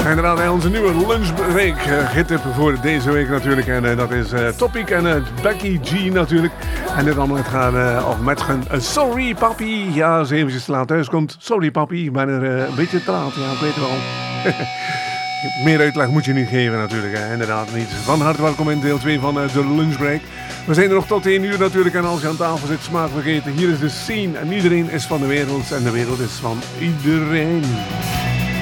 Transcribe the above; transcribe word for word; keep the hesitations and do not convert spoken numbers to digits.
inderdaad onze nieuwe lunchbreak uh, hittip voor deze week natuurlijk. En uh, dat is uh, Topic en uh, Becky G natuurlijk. En dit allemaal gaan uh, of met een uh, sorry papi. Ja, als eventjes te laat thuis komt. Sorry papi, ik ben er uh, een beetje te laat. Ja, ik weet het wel. Meer uitleg moet je niet geven natuurlijk. Hè. Inderdaad niet. Van harte welkom in deel twee van uh, de lunchbreak. We zijn er nog tot één uur natuurlijk. En als je aan tafel zit, smaak vergeten. Hier is de scene. En iedereen is van de wereld. En de wereld is van iedereen.